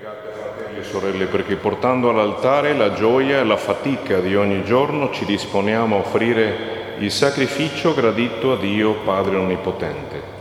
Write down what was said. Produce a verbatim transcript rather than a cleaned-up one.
Pregate, fratelli e sorelle, perché portando all'altare la gioia e la fatica di ogni giorno ci disponiamo a offrire il sacrificio gradito a Dio Padre Onnipotente.